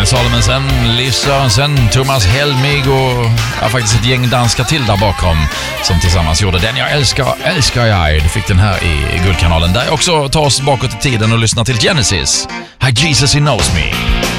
Björn Salomonsen, Liv Sörensen, Thomas Helmig och faktiskt ett gäng danska till där bakom som tillsammans gjorde Den jag älskar jag. Du fick den här i Guldkanalen. Där också ta oss bakåt i tiden och lyssna till Genesis. Hi Jesus, he knows me.